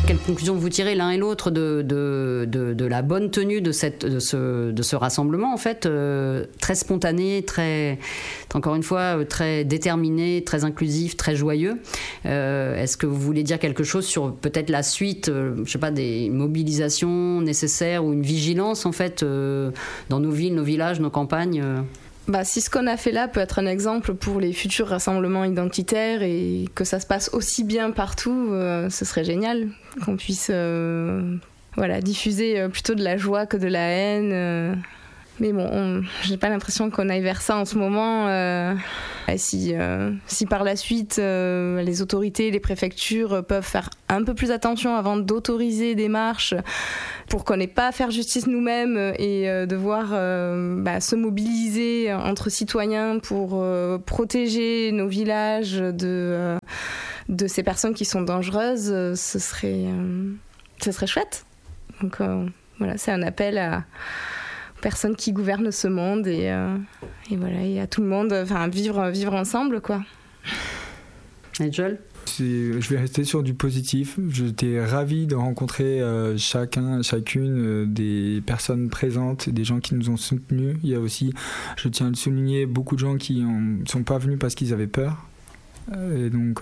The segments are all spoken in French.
quelle conclusion vous tirez l'un et l'autre de la bonne tenue de ce rassemblement, en fait, très spontané, encore une fois, très déterminé, très inclusif, très joyeux. Est-ce que vous voulez dire quelque chose sur peut-être la suite, je sais pas, des mobilisations nécessaires ou une vigilance, en fait, dans nos villes, nos villages, nos campagnes Si ce qu'on a fait là peut être un exemple pour les futurs rassemblements identitaires et que ça se passe aussi bien partout, ce serait génial qu'on puisse diffuser plutôt de la joie que de la haine. Mais bon, j'ai pas l'impression qu'on aille vers ça en ce moment. Si par la suite, les autorités, les préfectures peuvent faire un peu plus attention avant d'autoriser des marches pour qu'on n'ait pas à faire justice nous-mêmes et devoir se mobiliser entre citoyens pour protéger nos villages de ces personnes qui sont dangereuses, ce serait chouette. Donc c'est un appel aux personnes qui gouvernent ce monde et à tout le monde, vivre ensemble, quoi. Et Joel ? Je vais rester sur du positif. J'étais ravi de rencontrer chacune des personnes présentes, des gens qui nous ont soutenus. Il y a aussi, je tiens à le souligner, beaucoup de gens qui ne sont pas venus parce qu'ils avaient peur. Et donc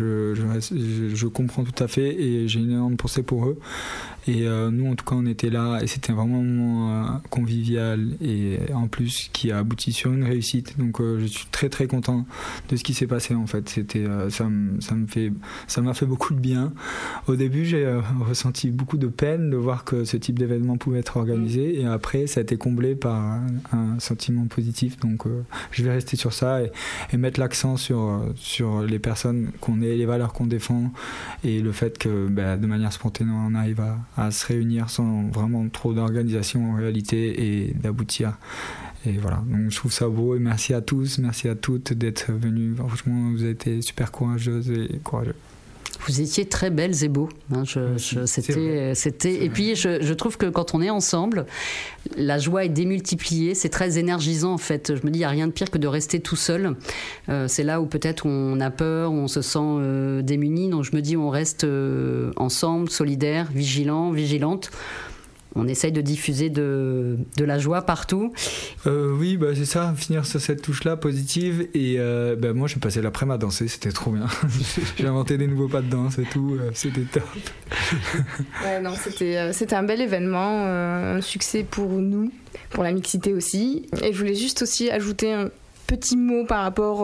je comprends tout à fait et j'ai une énorme pensée pour eux. Et nous, en tout cas, on était là et c'était vraiment un moment convivial et en plus qui a abouti sur une réussite. Donc je suis très très content de ce qui s'est passé en fait. Ça m'a fait beaucoup de bien. Au début, j'ai ressenti beaucoup de peine de voir que ce type d'événement pouvait être organisé et après, ça a été comblé par un sentiment positif. Donc je vais rester sur ça et mettre l'accent sur les personnes qu'on est, les valeurs qu'on défend et le fait que de manière spontanée, on arrive à se réunir sans vraiment trop d'organisation en réalité et d'aboutir. Et voilà, donc je trouve ça beau et merci à tous, merci à toutes d'être venus. Franchement, vous avez été super courageuses et courageux. Vous étiez très belles et beaux. C'était. Et puis, je trouve que quand on est ensemble, la joie est démultipliée. C'est très énergisant, en fait. Je me dis, il n'y a rien de pire que de rester tout seul. C'est là où peut-être on a peur, où on se sent démuni. Donc, je me dis, on reste ensemble, solidaires, vigilants, vigilantes. On essaye de diffuser de la joie partout. Oui, c'est ça, finir sur cette touche-là positive. Et moi, j'ai passé l'après-midi à danser, c'était trop bien. J'ai inventé des nouveaux pas de danse et tout, c'était top. C'était un bel événement, un succès pour nous, pour la mixité aussi. Et je voulais juste aussi ajouter un petit mot par rapport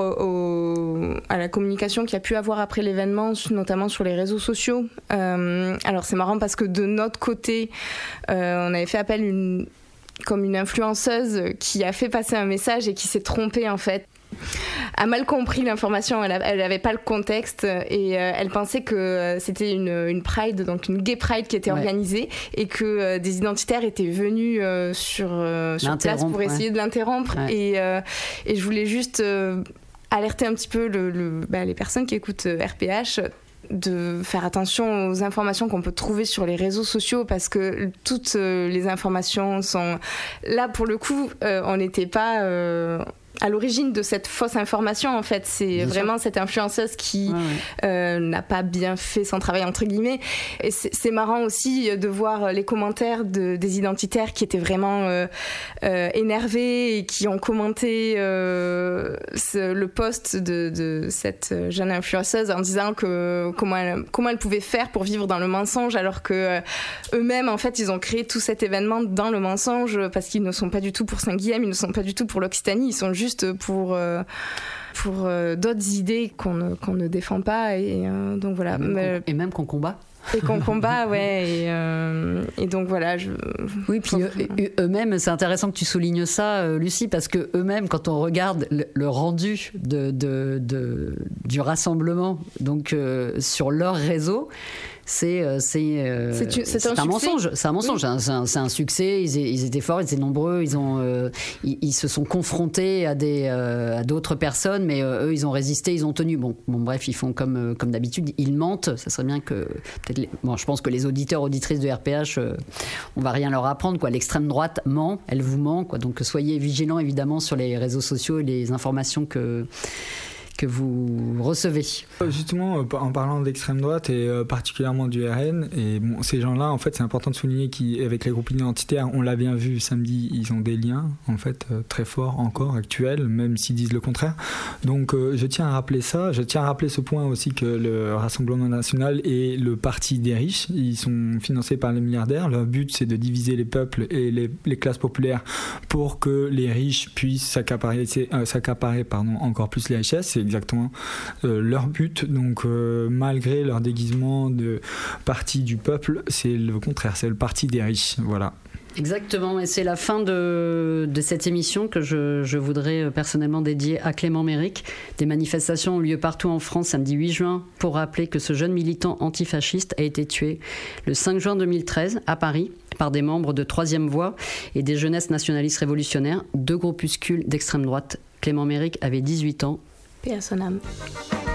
à la communication qu'il y a pu avoir après l'événement, notamment sur les réseaux sociaux. Alors c'est marrant parce que de notre côté, on avait fait appel comme une influenceuse qui a fait passer un message et qui s'est trompée en fait. A mal compris l'information, elle n'avait pas le contexte et elle pensait que c'était une Pride, donc une gay Pride qui était organisée et que des identitaires étaient venus sur place pour essayer de l'interrompre. Et je voulais juste alerter un petit peu les personnes qui écoutent RPH de faire attention aux informations qu'on peut trouver sur les réseaux sociaux parce que toutes les informations sont là pour le coup, on n'était pas à l'origine de cette fausse information en fait, c'est bien vraiment sûr. Cette influenceuse qui n'a pas bien fait son travail entre guillemets et c'est marrant aussi de voir les commentaires des identitaires qui étaient vraiment énervés et qui ont commenté le post de cette jeune influenceuse en disant que comment elle pouvait faire pour vivre dans le mensonge alors que eux-mêmes en fait ils ont créé tout cet événement dans le mensonge parce qu'ils ne sont pas du tout pour Saint-Guilhem, ils ne sont pas du tout pour l'Occitanie, ils sont juste pour d'autres idées qu'on ne défend pas et donc voilà. Et même qu'on combat. Et qu'on combat, ouais. Et donc voilà. Oui, puis eux-mêmes, c'est intéressant que tu soulignes ça, Lucie, parce que eux-mêmes, quand on regarde le rendu du rassemblement, donc sur leur réseau. C'est un mensonge. C'est un mensonge. Oui. C'est un succès. Ils étaient forts, ils étaient nombreux. Ils se sont confrontés à d'autres personnes, mais eux, ils ont résisté, ils ont tenu. Bon, bref, ils font comme d'habitude. Ils mentent. Ça serait bien que peut-être. Je pense que les auditeurs, auditrices de RPH, on va rien leur apprendre. Quoi. L'extrême droite ment, elle vous ment. Quoi. Donc soyez vigilants évidemment sur les réseaux sociaux et les informations que que vous recevez. Justement, en parlant d'extrême droite et particulièrement du RN, et bon, ces gens-là, en fait, c'est important de souligner qu'avec les groupes identitaires, on l'a bien vu samedi, ils ont des liens, en fait, très forts encore, actuels, même s'ils disent le contraire. Donc, je tiens à rappeler ça. Je tiens à rappeler ce point aussi que le Rassemblement national est le parti des riches. Ils sont financés par les milliardaires. Leur but, c'est de diviser les peuples et les classes populaires pour que les riches puissent s'accaparer encore plus les richesses. C'est exactement leur but. Donc, malgré leur déguisement de parti du peuple, c'est le contraire, c'est le parti des riches. Voilà. Exactement, et c'est la fin de cette émission que je voudrais personnellement dédier à Clément Méric. Des manifestations ont lieu partout en France samedi 8 juin pour rappeler que ce jeune militant antifasciste a été tué le 5 juin 2013 à Paris par des membres de Troisième Voie et des Jeunesses nationalistes révolutionnaires, 2 groupuscules d'extrême droite. Clément Méric avait 18 ans. Paix à son âme.